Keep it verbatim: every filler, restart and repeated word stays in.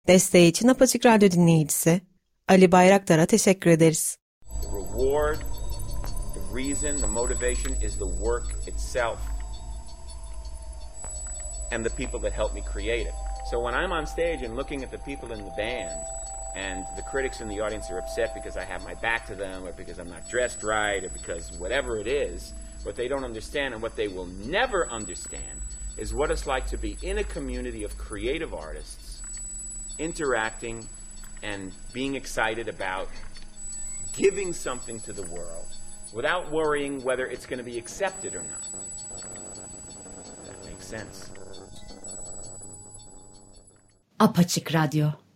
Desteği için Apaçık Radyo dinleyicisi Ali Bayraktar'a teşekkür ederiz. The reward, the reason, the motivation is the work itself and the people that help me create it. So when I'm on stage and looking at the people in the band and the critics in the audience are upset because I have my back to them or because I'm not dressed right or because whatever it is, what they don't understand and what they will never understand is what it's like to be in a community of creative artists interacting and being excited about giving something to the world without worrying whether it's going to be accepted or not. That makes sense. Apaçık Radyo.